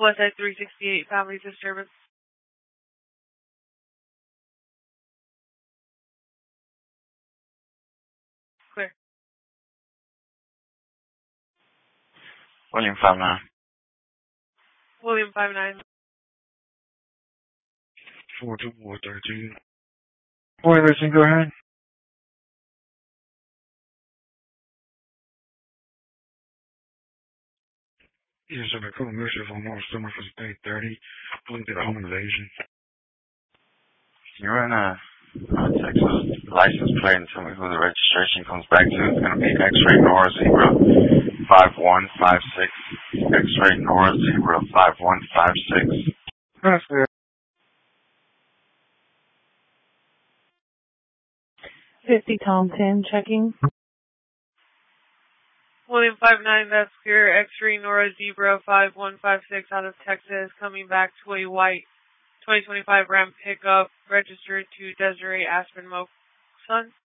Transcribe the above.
Westside 368, family disturbance. Clear. William 59. William 59. 42413. 413, go ahead. Yes, sir, I called Mercer for more summer for 830. Looking at a home invasion. You're in a Texas license plate and tell me who the registration comes back to. It's going to be X-Ray Nora Zebra 5156. X-Ray Nora Zebra 5156. That's it. 50 Tom 10 checking. William 59, that's clear. X-Ray Nora Zebra 5156 out of Texas, coming back to a white 2025 Ram pickup registered to Desiree Aspen Moson.